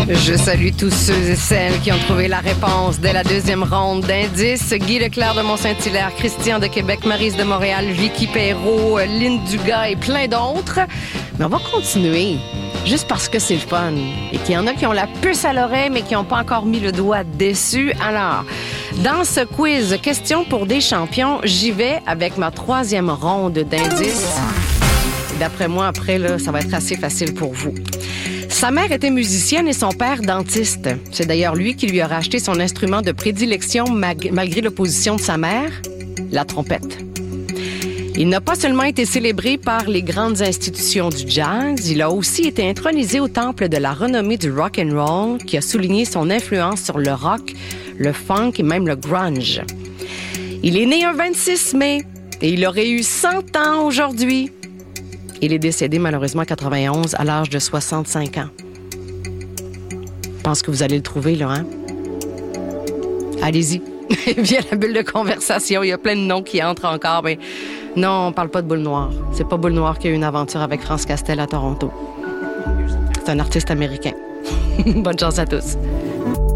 Je salue tous ceux et celles qui ont trouvé la réponse dès la deuxième ronde d'indices. Guy Leclerc de Mont-Saint-Hilaire, Christian de Québec, Maryse de Montréal, Vicky Perrault, Lynn Dugas et plein d'autres. Mais on va continuer, juste parce que c'est le fun. Et qu'il y en a qui ont la puce à l'oreille, mais qui n'ont pas encore mis le doigt dessus. Alors, dans ce quiz, question pour des champions, j'y vais avec ma troisième ronde d'indices. D'après moi, après, là, ça va être assez facile pour vous. Sa mère était musicienne et son père dentiste. C'est d'ailleurs lui qui lui a racheté son instrument de prédilection malgré l'opposition de sa mère, la trompette. Il n'a pas seulement été célébré par les grandes institutions du jazz, il a aussi été intronisé au temple de la renommée du rock and roll qui a souligné son influence sur le rock, le funk et même le grunge. Il est né un 26 mai et il aurait eu 100 ans aujourd'hui. Il est décédé malheureusement à 91 à l'âge de 65 ans. Je pense que vous allez le trouver, là, hein? Allez-y. Via la bulle de conversation, il y a plein de noms qui entrent encore, mais non, on parle pas de Boule Noire. C'est pas Boule Noire qui a eu une aventure avec France Castel à Toronto. C'est un artiste américain. Bonne chance à tous.